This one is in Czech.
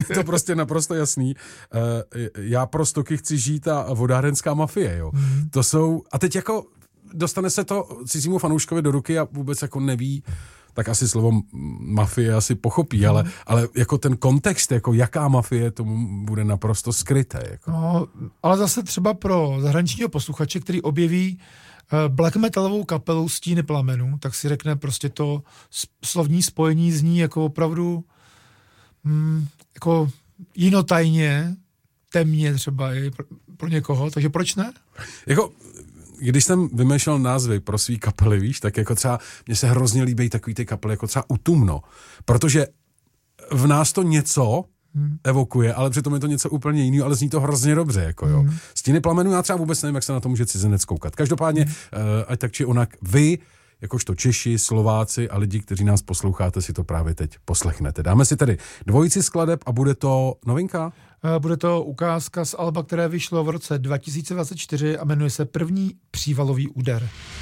je to prostě naprosto jasný. Já pro stoky chci žít a vodárenská mafie, jo. To jsou, a teď jako dostane se to cizímu fanouškovi do ruky a vůbec jako neví, tak asi slovo mafie asi pochopí, ale jako ten kontext, jako jaká mafie, tomu bude naprosto skryté. Jako. No, ale zase třeba pro zahraničního posluchače, který objeví black metalovou kapelu Stíny plamenů, tak si řekne prostě to slovní spojení zní jako opravdu jako jinotajně, temně třeba i pro někoho, takže proč ne? Jako, když jsem vymýšlel názvy pro svý kapely, víš, tak jako třeba mně se hrozně líbí takový ty kapely, jako třeba Utumno, protože v nás to něco evokuje, ale přitom je to něco úplně jiného, ale zní to hrozně dobře, jako jo. Stíny plamenů, já třeba vůbec nevím, jak se na to může cizinec koukat. Každopádně, ať tak či onak, vy, jakožto Češi, Slováci a lidi, kteří nás posloucháte, si to právě teď poslechnete. Dáme si tedy dvojici skladeb a bude to novinka? Bude to ukázka z alba, které vyšlo v roce 2024 a jmenuje se První přívalový úder.